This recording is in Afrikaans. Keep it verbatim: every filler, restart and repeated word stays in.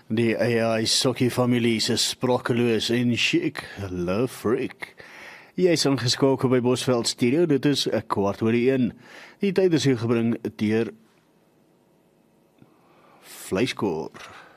Die A I Sokkie familie se sprakeloos en chic, love freak. Jy is ingeskakel by Bosveld Studio, dit is 'n kwart oor die een. Die tyd is hier gebring deur Vleiskoor.